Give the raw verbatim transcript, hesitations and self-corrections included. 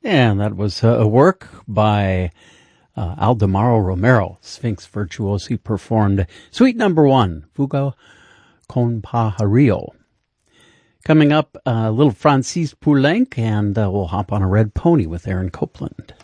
And that was a work by uh, Aldemaro Romero, Sphinx Virtuosi, performed Suite Number One, Fuga con Pajarillo. Coming up, a uh, little Francis Poulenc, and uh, we'll hop on a red pony with Aaron Copland.